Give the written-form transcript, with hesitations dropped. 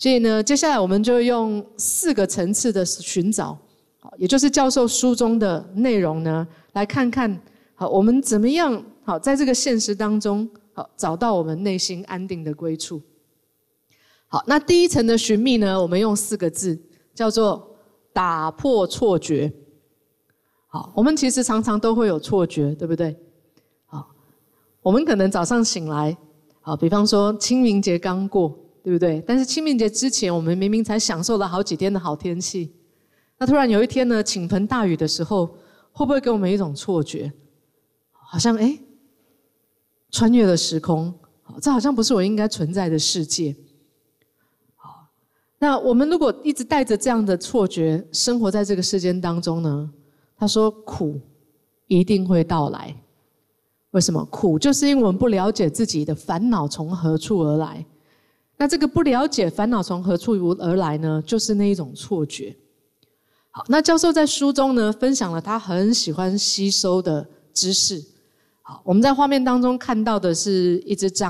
所以呢，接下来我们就用4个层次的寻找，也就是教授书中的内容呢，来看看我们怎么样在这个现实当中找到我们内心安定的归处。好，那第一层的寻觅呢，我们用4个字，叫做打破错觉。好，我们其实常常都会有错觉，对不对？好，我们可能早上醒来，比方说清明节刚过，对不对？但是清明节之前，我们明明才享受了好几天的好天气，那突然有一天呢，倾盆大雨的时候，会不会给我们一种错觉？好像穿越了时空，这好像不是我应该存在的世界。好，那我们如果一直带着这样的错觉生活在这个世间当中呢，他说苦一定会到来。为什么？苦就是因为我们不了解自己的烦恼从何处而来。那这个不了解烦恼从何处而来呢，就是那一种错觉。好，那教授在书中呢分享了他很喜欢吸收的知识。好，我们在画面当中看到的是一只章。